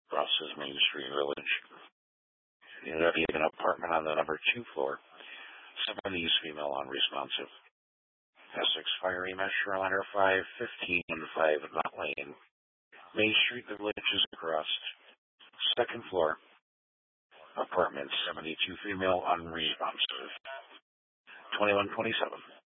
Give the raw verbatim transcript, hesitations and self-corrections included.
Ross's Main Street Village. You have an apartment on the number two floor. seventies female unresponsive. Essex Fire E M S Shoreline five fifteen five Knott Lane. Main Street Village is across. Second floor. Apartment seventy-two female unresponsive. twenty-one twenty-seven.